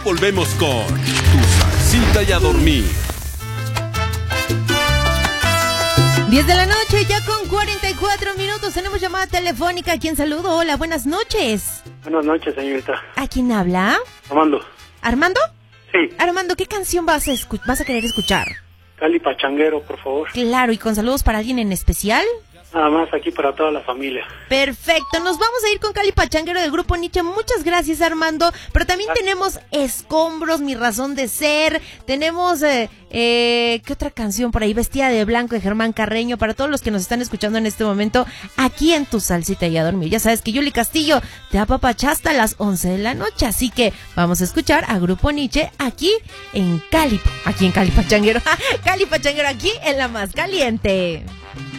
volvemos con Tu Salsita y a Dormir. 10 de la noche, ya con 44 minutos. Tenemos llamada telefónica. ¿A quién saludo? Hola, buenas noches. Buenas noches, señorita. ¿A quién habla? Armando. ¿Armando? Sí. Armando, ¿qué canción vas a querer escuchar? Cali Pachanguero, por favor. Claro, ¿y con saludos para alguien en especial? Nada más aquí para toda la familia. Perfecto, nos vamos a ir con Cali Pachanguero del Grupo Nietzsche. Muchas gracias, Armando. Pero también tenemos Escombros, Mi Razón de Ser. Tenemos, ¿qué otra canción por ahí? Vestida de Blanco, de Germán Carreño. Para todos los que nos están escuchando en este momento, aquí en Tu Salsita y a Dormir. Ya sabes que Yuli Castillo te apapacha hasta las 11 de la noche. Así que vamos a escuchar a Grupo Nietzsche aquí en Cali Pachanguero. Cali Pachanguero aquí en La Más Caliente.